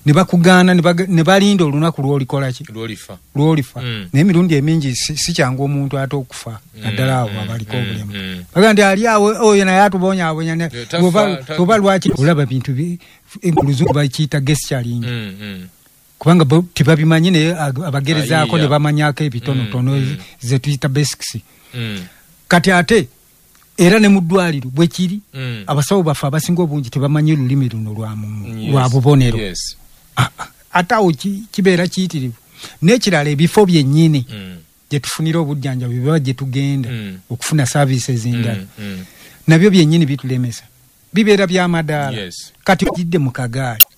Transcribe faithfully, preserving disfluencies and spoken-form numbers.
ne bakugaana ne balinda olunaku lw'olikola ki lw'olifa lw'olifa mm. naye emirundi emingi si, si kyangu omuntu ate okufa naddala abo abaliko obulemu baga nti ali awo oyo naye atubonyaabonya oba lwaki olaba bintu muluzungu bakiyita gesturing mm, mm. kubanga tebabimanyi naye abagerezaako ne bamanyako ebitonotono mm, ze tuyita basics mm. kati ate era ne mu ddwaliro bwe kiri mm. abasawo baffe abasinga obungi tebamanyi lulimi luno lwa yes. lwa bubonero yes. ate awo kibeera kiyitirivu n'ekirala ebifo byennyini mm. gye tufunira obujjanjabi biba gye tugenda mm. okufuna services endala mm, mm. nabyo byennyini bitulemesa bibeera by'amadaala yes. kati ojidde mu kagaali